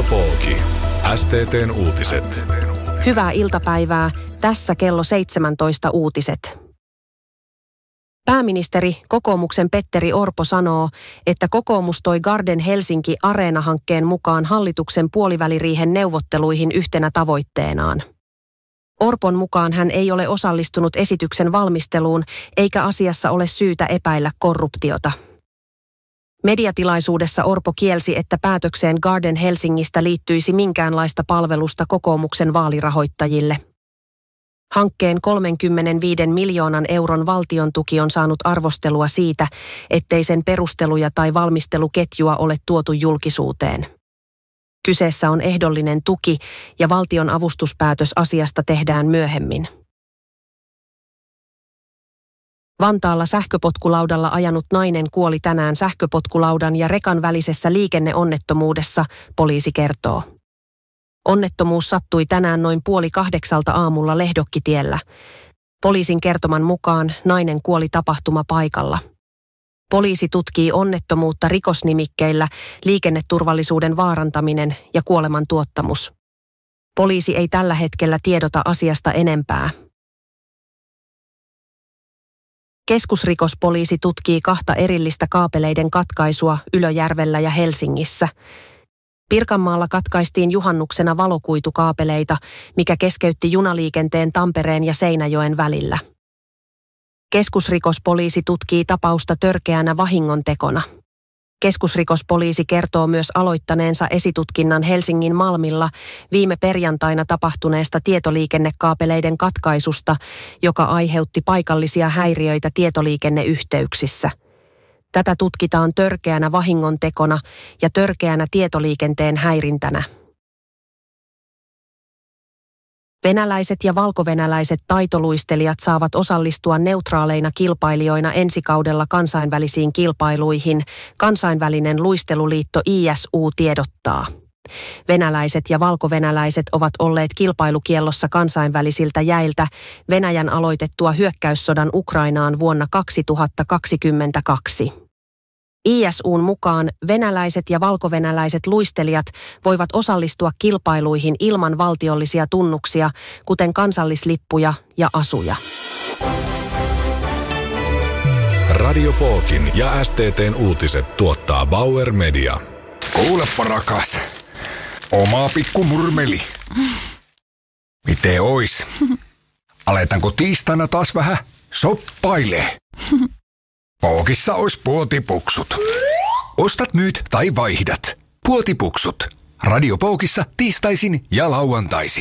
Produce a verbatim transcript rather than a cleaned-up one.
Pooki. S T T:n uutiset. Hyvää iltapäivää. Tässä kello seitsemäntoista uutiset. Pääministeri, kokoomuksen Petteri Orpo sanoo, että kokoomus toi Garden Helsinki Areena-hankkeen mukaan hallituksen puoliväliriihen neuvotteluihin yhtenä tavoitteenaan. Orpon mukaan hän ei ole osallistunut esityksen valmisteluun, eikä asiassa ole syytä epäillä korruptiota. Mediatilaisuudessa Orpo kielsi, että päätökseen Garden Helsingistä liittyisi minkäänlaista palvelusta kokoomuksen vaalirahoittajille. Hankkeen kolmekymmentäviisi miljoonan euron valtion tuki on saanut arvostelua siitä, ettei sen perusteluja tai valmisteluketjua ole tuotu julkisuuteen. Kyseessä on ehdollinen tuki ja valtion avustuspäätös asiasta tehdään myöhemmin. Vantaalla sähköpotkulaudalla ajanut nainen kuoli tänään sähköpotkulaudan ja rekan välisessä liikenneonnettomuudessa, poliisi kertoo. Onnettomuus sattui tänään noin puoli kahdeksalta aamulla Lehdokkitiellä. Poliisin kertoman mukaan nainen kuoli tapahtumapaikalla. Poliisi tutkii onnettomuutta rikosnimikkeillä liikenneturvallisuuden vaarantaminen ja kuolemantuottamus. Poliisi ei tällä hetkellä tiedota asiasta enempää. Keskusrikospoliisi tutkii kahta erillistä kaapeleiden katkaisua Ylöjärvellä ja Helsingissä. Pirkanmaalla katkaistiin juhannuksena valokuitukaapeleita, mikä keskeytti junaliikenteen Tampereen ja Seinäjoen välillä. Keskusrikospoliisi tutkii tapausta törkeänä vahingontekona. Keskusrikospoliisi kertoo myös aloittaneensa esitutkinnan Helsingin Malmilla viime perjantaina tapahtuneesta tietoliikennekaapeleiden katkaisusta, joka aiheutti paikallisia häiriöitä tietoliikenneyhteyksissä. Tätä tutkitaan törkeänä vahingontekona ja törkeänä tietoliikenteen häirintänä. Venäläiset ja valkovenäläiset taitoluistelijat saavat osallistua neutraaleina kilpailijoina ensi kaudella kansainvälisiin kilpailuihin, kansainvälinen luisteluliitto I S U tiedottaa. Venäläiset ja valkovenäläiset ovat olleet kilpailukiellossa kansainvälisiltä jäiltä Venäjän aloitettua hyökkäyssodan Ukrainaan vuonna kaksituhattakaksikymmentäkaksi. I S U:n mukaan venäläiset ja valkovenäläiset luistelijat voivat osallistua kilpailuihin ilman valtiollisia tunnuksia, kuten kansallislippuja ja asuja. Radio Pookin ja S T T:n uutiset tuottaa Bauer Media. Kuulepa rakas, oma pikku murmeli. Miten ois? Aletaanko tiistaina taas vähän soppailee? Pookissa ois puotipuksut. Ostat, myyt tai vaihdat. Puotipuksut. Radio Pookissa tiistaisin ja lauantaisin.